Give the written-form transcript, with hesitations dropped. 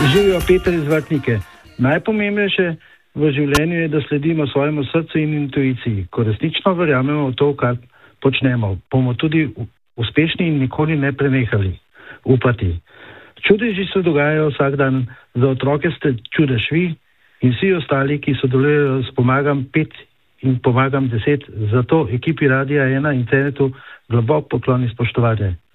Živijo Peter iz Vrtnike. Najpomembnejše v življenju je, da sledimo svojemu srcu in intuiciji. Ko resnično verjamemo v to, kar počnemo, bomo tudi uspešni in nikoli ne prenehali upati. Čudeži se dogajajo vsak dan. Za otroke ste čudež vi in vsi ostali, ki sodelujejo s Pomagam 5 in Pomagam 10. Zato ekipi Radia 1 in internetu globok poklon in spoštovanje.